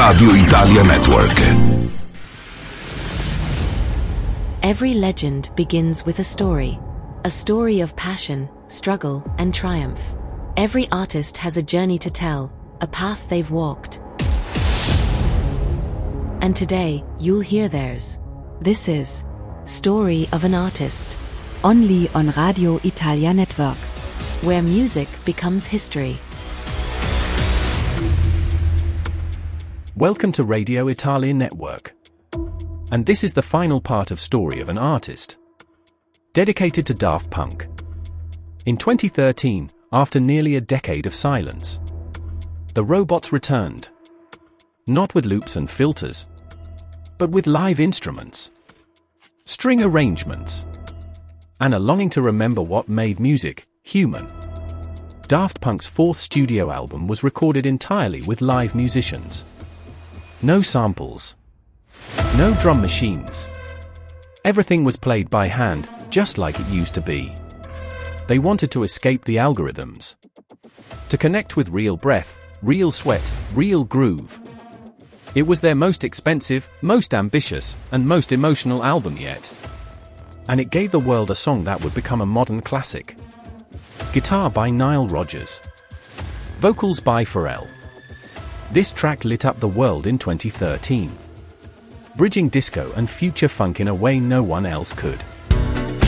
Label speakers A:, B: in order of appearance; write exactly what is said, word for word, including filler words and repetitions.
A: Radio Italia Network.
B: Every legend begins with a story. A story of passion, struggle, and triumph. Every artist has a journey to tell, a path they've walked. And today, you'll hear theirs. This is Story of an Artist. Only on Radio Italia Network, where music becomes history.
C: Welcome to Radio Italia Network. And this is the final part of Story of an Artist, dedicated to Daft Punk. In twenty thirteen, after nearly a decade of silence, the robots returned. Not with loops and filters, but with live instruments, string arrangements, and a longing to remember what made music human. Daft Punk's fourth studio album was recorded entirely with live musicians. No samples. No drum machines. Everything was played by hand, just like it used to be. They wanted to escape the algorithms, to connect with real breath, real sweat, real groove. It was their most expensive, most ambitious, and most emotional album yet. And it gave the world a song that would become a modern classic. Guitar by Nile Rodgers. Vocals by Pharrell. This track lit up the world in twenty thirteen, bridging disco and future funk in a way no one else could.